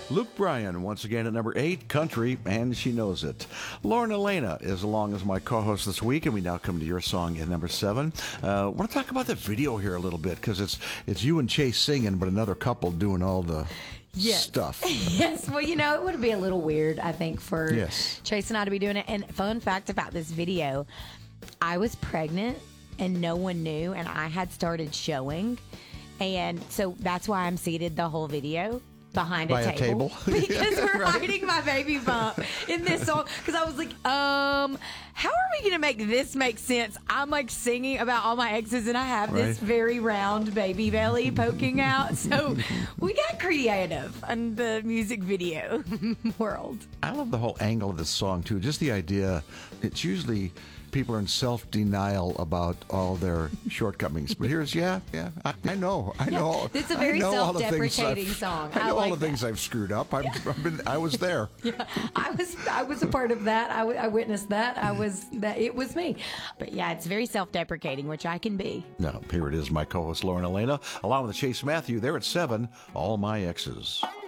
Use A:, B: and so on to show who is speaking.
A: Luke Bryan, once again at number 8, country, and she knows it. Lauren Elena is along as my co-host this week, and we now come to your song at number 7. I want to talk about the video here a little bit, because it's you and Chase singing, but another couple doing all the stuff.
B: Yes. Well, it would be a little weird, I think, for Chase and I to be doing it. And fun fact about this video, I was pregnant, and no one knew, and I had started showing. And so that's why I'm seated the whole video behind a table. Because we're hiding my baby bump in this song. Because I was like, how are we going to make this make sense? I'm like singing about all my exes, and I have this very round baby belly poking out. So we got creative in the music video world.
A: I love the whole angle of this song, too. Just the idea, it's usually people are in self-denial about all their shortcomings. But here's, I know.
B: It's a very self-deprecating song.
A: I know all the things I've screwed up. I was there.
B: Yeah, I was a part of that. I witnessed that. It was me. But yeah, it's very self-deprecating, which I can be.
A: Now, here it is, my co-host Lauren Elena, along with Chase Matthew. There at 7, All My Exes.